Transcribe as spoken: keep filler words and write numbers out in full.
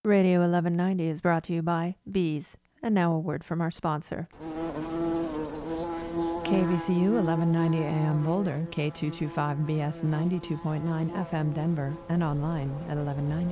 Radio eleven ninety is brought to you by Bees. And now a word from our sponsor. K V C U eleven ninety A M Boulder, K two twenty-five B S ninety-two point nine F M Denver, and online at eleven ninety.